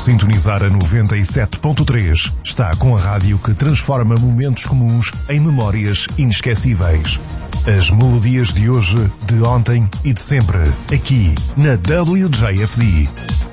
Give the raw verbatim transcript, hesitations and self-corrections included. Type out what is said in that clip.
sintonizar a noventa e sete ponto três. Está com a rádio que transforma momentos comuns em memórias inesquecíveis. As melodias de hoje, de ontem e de sempre, aqui na W J F D.